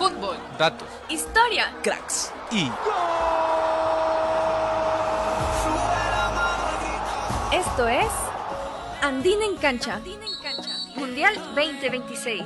Fútbol, datos, historia, cracks y... Esto es Andina en Cancha, Mundial 2026.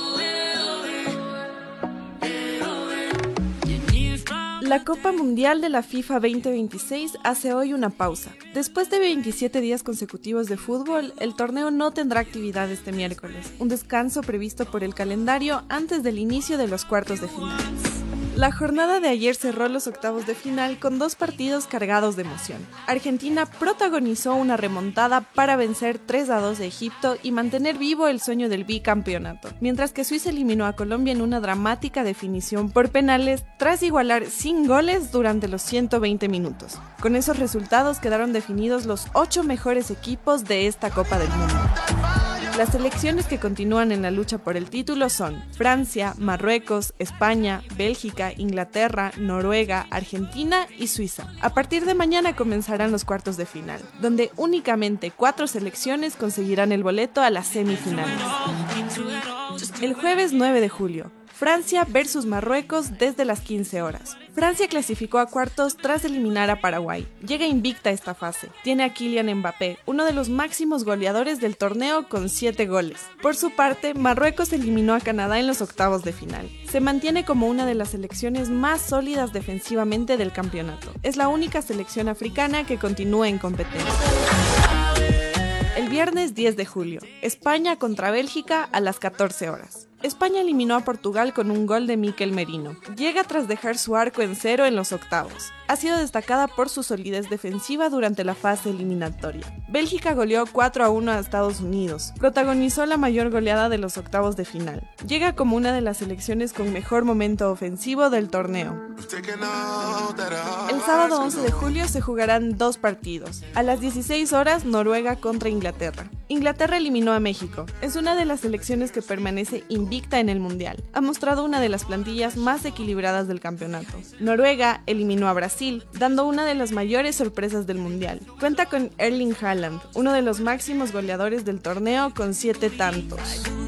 La Copa Mundial de la FIFA 2026 hace hoy una pausa. Después de 27 días consecutivos de fútbol, el torneo no tendrá actividad este miércoles, un descanso previsto por el calendario antes del inicio de los cuartos de final. La jornada de ayer cerró los octavos de final con dos partidos cargados de emoción. Argentina protagonizó una remontada para vencer 3-2 a Egipto y mantener vivo el sueño del bicampeonato, mientras que Suiza eliminó a Colombia en una dramática definición por penales tras igualar sin goles durante los 120 minutos. Con esos resultados quedaron definidos los 8 mejores equipos de esta Copa del Mundo. Las selecciones que continúan en la lucha por el título son Francia, Marruecos, España, Bélgica, Inglaterra, Noruega, Argentina y Suiza. A partir de mañana comenzarán los cuartos de final, donde únicamente 4 selecciones conseguirán el boleto a las semifinales. El jueves 9 de julio, Francia versus Marruecos desde las 15 horas. Francia clasificó a cuartos tras eliminar a Paraguay. Llega invicta esta fase. Tiene a Kylian Mbappé, uno de los máximos goleadores del torneo con 7 goles. Por su parte, Marruecos eliminó a Canadá en los octavos de final. Se mantiene como una de las selecciones más sólidas defensivamente del campeonato. Es la única selección africana que continúa en competencia. El viernes 10 de julio, España contra Bélgica a las 14 horas. España eliminó a Portugal con un gol de Mikel Merino. Llega tras dejar su arco en cero en los octavos. Ha sido destacada por su solidez defensiva durante la fase eliminatoria. Bélgica goleó 4-1 a Estados Unidos. Protagonizó la mayor goleada de los octavos de final. Llega como una de las selecciones con mejor momento ofensivo del torneo. El sábado 11 de julio se jugarán 2 partidos. A las 16 horas, Noruega contra Inglaterra. Inglaterra eliminó a México. Es una de las selecciones que permanece invicta en el Mundial. Ha mostrado una de las plantillas más equilibradas del campeonato. Noruega eliminó a Brasil, dando una de las mayores sorpresas del Mundial. Cuenta con Erling Haaland, uno de los máximos goleadores del torneo con 7 tantos.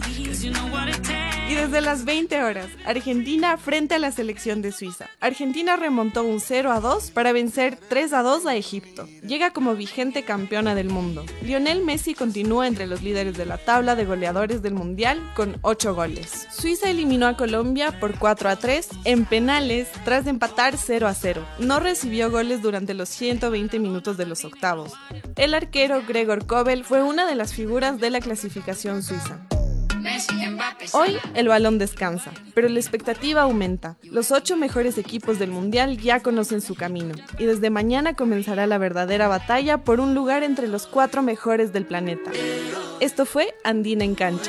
Y desde las 20 horas, Argentina frente a la selección de Suiza. Argentina remontó un 0-2 para vencer 3-2 a Egipto. Llega como vigente campeona del mundo. Lionel Messi continúa entre los líderes de la tabla de goleadores del Mundial con 8 goles. Suiza eliminó a Colombia por 4-3 en penales tras empatar 0-0. No recibió goles durante los 120 minutos de los octavos. El arquero Gregor Kobel fue una de las figuras de la clasificación suiza. Hoy el balón descansa, pero la expectativa aumenta. Los 8 mejores equipos del Mundial ya conocen su camino, y desde mañana comenzará la verdadera batalla por un lugar entre los 4 mejores del planeta. Esto fue Andina en Cancha.